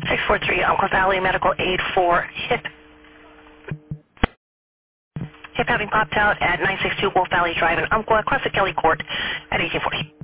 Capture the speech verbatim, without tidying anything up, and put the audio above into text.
six four three Umpqua Valley Medical Aid for hip. Hip having popped out at nine six two Wolf Valley Drive in Umpqua, across the Kelly Court at eighteen forty.